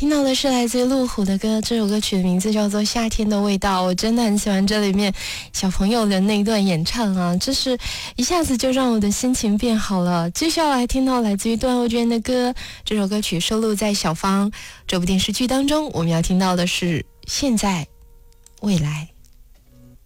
听到的是来自于路虎的歌，这首歌曲的名字叫做《夏天的味道》。我真的很喜欢这里面小朋友的那一段演唱啊，这是一下子就让我的心情变好了。接下来听到来自于段欧娟的歌，这首歌曲收录在《小芳》这部电视剧当中。我们要听到的是《现在未来》。